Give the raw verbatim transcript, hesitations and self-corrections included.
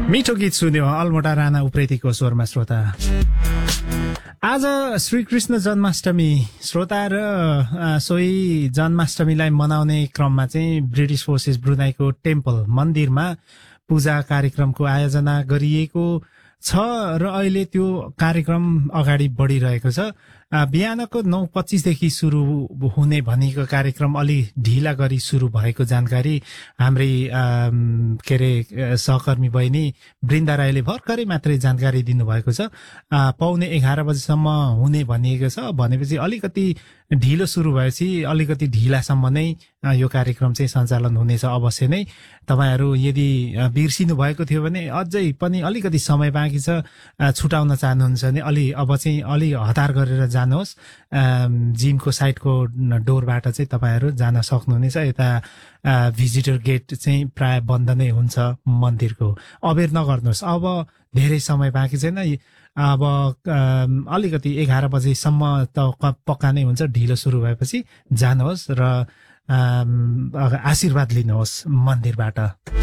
मिठो गीत सुन्यो अलमोटा राणा उप्रेतीको स्वरमा श्रोता। आज श्रीकृष्ण जन्माष्टमी श्रोता र सोही जन्माष्टमीलाई मनाउने क्रममा चाहिँ ब्रिटिस फोर्सेस ब्रुनाईको टेम्पल मन्दिरमा पूजा कार्यक्रमको आयोजना गरिएको छ र अहिले त्यो कार्यक्रम अगाडि बढिरहेको छ। बिहानको नौ पच्चिसदेखि सुरु हुने भनेको कार्यक्रम अलि ढिला गरी सुरु भएको जानकारी हाम्रै के अरे सहकर्मी बहिनी वृन्दा राईले भर्खरै मात्रै जानकारी दिनुभएको छ। पाउने एघार बजीसम्म हुने भनिएको छ भनेपछि अलिकति ढिलो सुरु भएपछि अलिकति ढिलासम्म नै यो कार्यक्रम चाहिँ सञ्चालन हुनेछ। अवश्य नै तपाईहरू यदि बिर्सिनु भएको थियो भने अझै पनि अलिकति समय बाँकी छ, छुटाउन चाहनुहुन्छ भने अलि अब चाहिँ अलि हतार गरेर जानुहोस्। जिमको साइडको डोरबाट चाहिँ तपाईहरू जान सक्नुहुनेछ। यता भिजिटर गेट चाहिँ प्राय बन्द नै हुन्छ मन्दिरको। अबेर नगर्नुहोस्, अब धेरै समय बाँकी छैन। अब अलिकति एघार बजीसम्म त पक्का नै हुन्छ। ढिलो सुरु भएपछि जानुहोस् र आशीर्वाद लिनुहोस् मन्दिरबाट।